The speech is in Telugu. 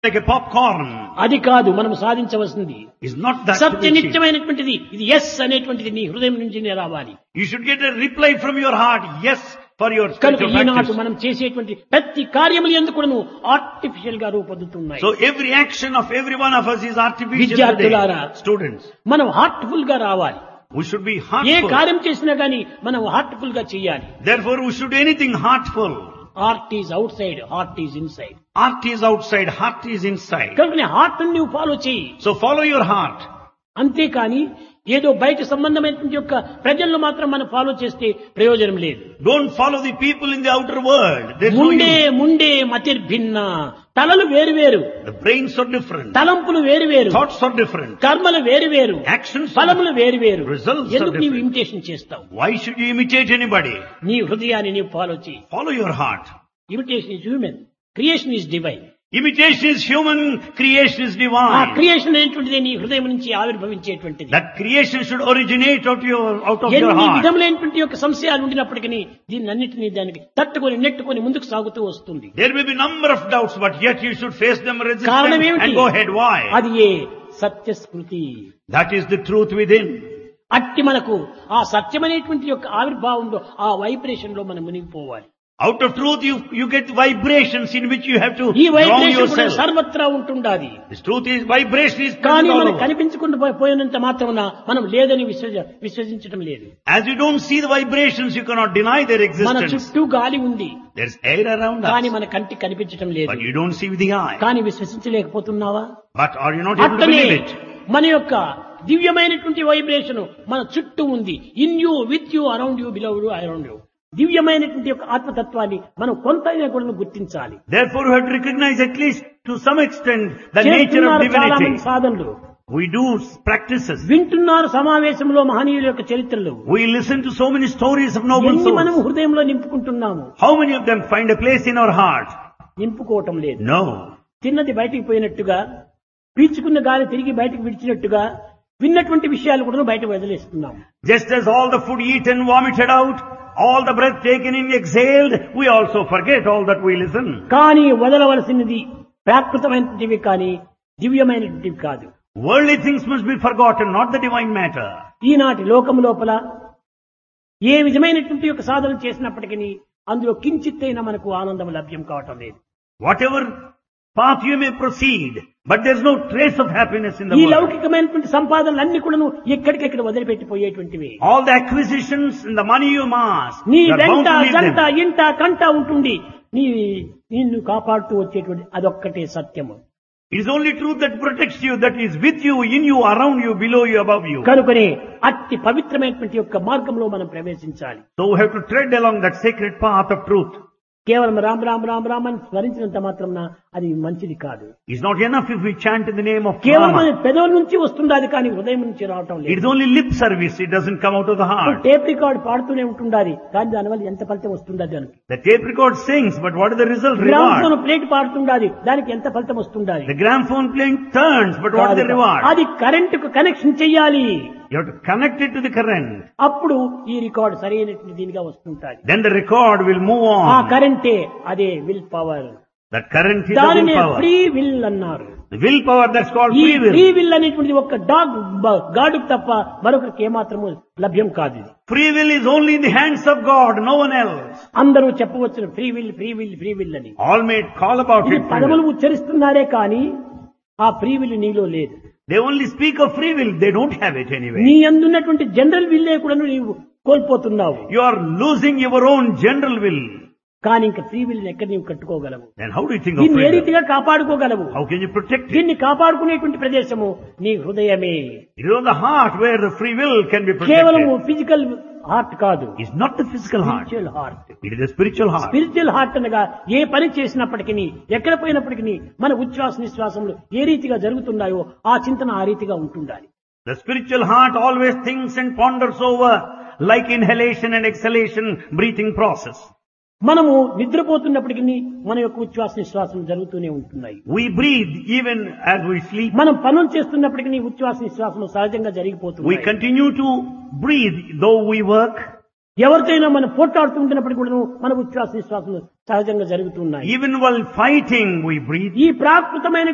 like a popcorn. అది కాదు మనం సాధించవలసింది. Is not that to be achieved. సత్యనిత్యమైనటువంటిది ఇది ఎస్ అనేటువంటిది నీ హృదయం నుంచి రావాలి. You should get a reply from your heart, yes, for your కనుక spiritual ఈనాడు practice. మనం చేసేటువంటి ప్రతి కార్యములు ఎందుకు ఆర్టిఫిషియల్ గా రూపొందుతున్నాయి. So every action of every one of us is artificial విద్యార్థులారా, today. Students, మనం హార్ట్ఫుల్ గా రావాలి. we should be A heartful. కార్యం చేసినా గానీ మనం హార్ట్ఫుల్ గా చేయాలి. Therefore, we should do anything heartful. Heart is out side, heart is inside. Heart is outside, heart is inside. కనుక నీ హార్ట్ నువ్వు ఫాలో చేయి. So follow your heart. అంతేకాని ఏదో బయట సంబంధమైనటువంటి యొక్క ప్రజలను మాత్రం మనం ఫాలో చేస్తే ప్రయోజనం లేదు. Don't follow the people in the outer world. There's no Munde use. Munde మతిర్భిన్న. తలలు వేరు వేరు, The brains are different. తలంపులు వేరు వేరు, Thoughts are different. కర్మలు వేరు వేరు, Actions are ఫలములు వేరు వేరు. Results are ఎందుకు నీవు different. ఇమిటేషన్ చేస్తావు? Why should you imitate anybody? నీ హృదయాన్ని నీవు ఫాలో చేయి. Follow your heart. Imitation is human, creation is divine. Imitation is human, creation is ఆ divine. క్రియేషన్ అనేటువంటిది నీ హృదయం నుంచి ఆవిర్భవించేటువంటిది. That creation should originate out of your ఎన్ని heart. విధములైనటువంటి యొక్క సంశయాలు ఉండినప్పటికీ దీన్ని అన్నిటినీ దానికి తట్టుకొని నెట్టుకొని ముందుకు సాగుతూ వస్తుంది. There may be number of doubts, but yet you should face them, resist కారణం them, ఏమిటి? and go ahead. Why? అది ఏ సత్యస్మృతి. That is the truth within. అట్టి మనకు ఆ సత్యమనేటువంటి యొక్క ఆవిర్భావంలో ఆ వైబ్రేషన్ లో మనం మునిగిపోవాలి. Out of truth, you get vibrations in which you have to ఈ drown వైబ్రేషన్ కూడా yourself. సర్వత్రా ఉంటుండాది. This truth is, vibration is కానీ present all మనకు over. కనిపించకుండా పోయినంత మాత్రమున మనం లేదని విశ్వసించడం లేదు. As you don't see the vibrations, you cannot deny their మన existence. చుట్టూ గాలి ఉంది, There's air around కానీ us, మన కంటికి కనిపించడం లేదు. but you don't see with the eye. కానీ విశ్వసించలేకపోతున్నావా? But are you not able to అట్లనే believe it? మన యొక్క దివ్యమైనటువంటి వైబ్రేషన్ మన చుట్టూ ఉంది. In you, with you, around you, below you, around you. దివ్యమైనటువంటి యొక్క ఆత్మతత్వాన్ని మనం కొంతైనా కూడా గుర్తించాలి. Therefore, you have to recognize at least to some extent the nature of చేస్తున్నారు చాలా మంది divinity. సాధనలు, We do practices. వింటున్నారు సమావేశంలో మహనీయుల యొక్క చరిత్రలు. We listen to so many stories of noble ఎన్ని మనం souls. హృదయంలో నింపుకుంటున్నాము? How many of them find a place in our heart? నింపుకోవటం లేదు. No. తిన్నది బయటికి పోయినట్టుగా, పీల్చుకున్న గాలి తిరిగి బయటకు విడిచినట్టుగా విన్నటువంటి విషయాలు కూడా బయట వదిలేస్తున్నాం. Just as all the food eaten, vomited out, all the breath taken in, exhaled, we also forget all that we listen. కానీ వదలవలసినది ప్రాకృతమైనటువంటివి కానీ దివ్యమైనటువంటివి కాదు. Worldly things must be forgotten, not the divine matter. ఈనాటి లోకం లోపల ఏ విధమైనటువంటి యొక్క సాధన చేసినప్పటికీ అందులో కించిత్తైనా మనకు ఆనందం లభ్యం కావటం లేదు. Whatever path you may proceed, but there's no trace of happiness in the ఈ world. లౌకికమైనటువంటి సంపాదనలన్నీ కూడా ఎక్కడికెక్కడ వదిలిపెట్టిపోయేటువంటివి. All the acquisitions and the money you amass, నీ you are bound వెంట to leave జంట them. ఇంట కంట ఉంటుంది. నిన్ను కాపాడుతూ వచ్చేటువంటి అదొక్కటే సత్యము. It is only truth that protects you, that is with you, in you, around you, below you, above you. కనుకనే అట్టి పవిత్రమైనటువంటి యొక్క మార్గంలో మనం ప్రవేశించాలి. So we have to tread along that sacred path of truth. కేవలం రామ్ రామ్ రామ్ రామ్ అని స్మరించినంత మాత్రం అది మంచిది కాదు. It's not enough if we chant in the name of కేవలం Rama. పెదవుల నుంచి వస్తుండాది కానీ హృదయం నుంచి రావటం It లేదు. is only lip service, it doesn't come out of the heart. Tape record పాడుతూనే ఉంటుండాలి కానీ దానివల్ల ఎంత ఫలితం వస్తుందా దానికి. The tape record sings, but what is the result? Gramophone Reward. Plate పాడుతుండాలి దానికి ఎంత ఫలితం వస్తుండాలి. The gramophone playing turns, but what is the reward? అది కరెంట్ కు కనెక్షన్ చెయ్యాలి. You have to connect it to the current. అప్పుడు ఈ రికార్డ్ సరైనటువంటి దీనిగా వస్తుంటాది. Then the record will move ఆ on. కరెంటే అదే will power. That current is the దానినే willpower. ఫ్రీ విల్ అన్నారు. The willpower, that's called ఈ free will. ఫ్రీ విల్ అనేటువంటిది ఒక గాడు తప్ప మరొకరికి ఏమాత్రము లభ్యం కాదు. ఇది Free will is only in the hands of God, no one else. అందరూ చెప్పవచ్చు free will free will free will అని. All may call about ఇది it. free పదములు will. ఉచ్చరిస్తున్నారే కానీ ఆ ఫ్రీ విల్ నీలో లేదు. They only speak of free will, they don't have it anyway. నీ అందున్నటువంటి జనరల్ విల్లే కూడా నీవు కోల్పోతున్నావు. You are losing your own general will. కానీ ఇంకా ఫ్రీ విల్ ఎక్కడ నీవు కట్టుకోగలవు? Then how do you think of దీన్ని ఏ free will? రీతిగా కాపాడుకోగలవు? How can you protect it? దీన్ని కాపాడుకునేటువంటి ప్రదేశము నీ హృదయమే. It is on the heart where the free will can be కేవలము protected. ఫిజికల్ హార్ట్ కాదు, It's not the physical heart. Spiritual heart. It is the spiritual heart. Spiritual heart అనగా ఏ పని చేసినప్పటికీ ఎక్కడ పోయినప్పటికీ మన ఉచ్ఛ్వాస నిశ్వాసములు ఏ రీతిగా జరుగుతున్నాయో ఆ చింతన ఆ రీతిగా ఉంటుండాలి. The spiritual heart always thinks and ponders over like inhalation and exhalation, breathing process. మనము నిద్రపోతున్నప్పటికీ మన యొక్క ఉచ్ఛ్వాస నిశ్వాసం జరుగుతూనే ఉంటున్నాయి. We breathe even as we sleep. మనం పనులు చేస్తున్నప్పటికీ ఉచ్ఛ్వాస నిశ్వాసం సహజంగా We జరిగిపోతుంది. continue to breathe though we work. ఎవరితోనైనా మనం పోట్లాడుతుంటున్నప్పటికీ కూడా మన ఉచ్ఛ్వాస నిశ్వాసం సహజంగా జరుగుతున్నాయి. Even while fighting we breathe. ఈ ప్రాకృతమైన